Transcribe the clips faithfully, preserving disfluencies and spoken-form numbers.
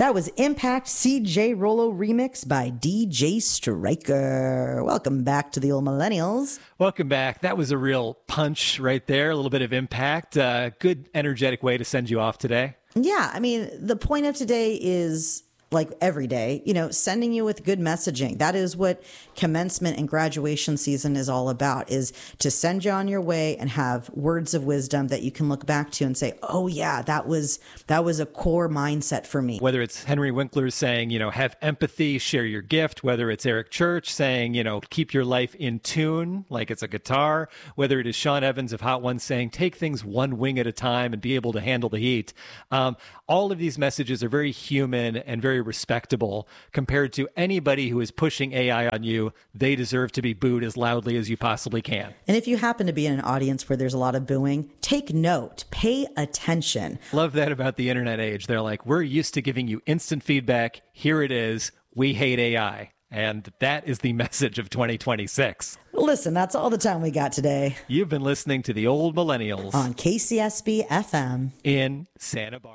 That was Impact C J Rollo remix by D J Striker. Welcome back to the Old Millennials. Welcome back. That was a real punch right there. A little bit of impact. Uh, good, energetic way to send you off today. Yeah, I mean, the point of today is, like every day, you know, sending you with good messaging. That is what commencement and graduation season is all about, is to send you on your way and have words of wisdom that you can look back to and say, oh yeah, that was that was a core mindset for me. Whether it's Henry Winkler saying, you know, have empathy, share your gift, whether it's Eric Church saying, you know, keep your life in tune like it's a guitar, whether it is Sean Evans of Hot Ones saying, take things one wing at a time and be able to handle the heat. Um, all of these messages are very human and very respectable compared to anybody who is pushing A I on you. They deserve to be booed as loudly as you possibly can. And if you happen to be in an audience where there's a lot of booing, take note, pay attention. Love that about the internet age. They're like, we're used to giving you instant feedback. Here it is. We hate A I. And that is the message of twenty twenty-six. Listen, that's all the time we got today. You've been listening to the Old Millennials on K C S B F M in Santa Barbara.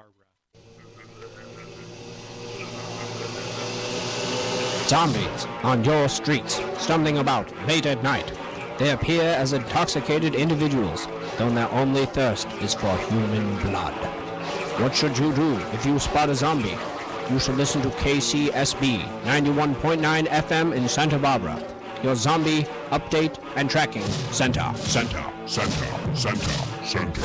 Zombies on your streets, stumbling about late at night. They appear as intoxicated individuals, though their only thirst is for human blood. What should you do if you spot a zombie? You should listen to K C S B ninety-one point nine F M in Santa Barbara. Your zombie update and tracking center. Center, center, center, center.